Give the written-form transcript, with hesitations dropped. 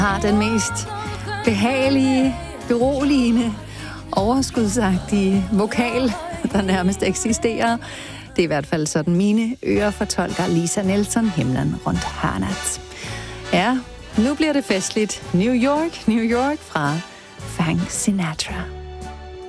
har den mest behagelige, beroligende, overskudsagtige vokal, der nærmest eksisterer. Det er i hvert fald sådan mine ører fortolker Lisa Nielsen himlen rundt hørnet. Ja, nu bliver det festligt. New York, New York fra Frank Sinatra.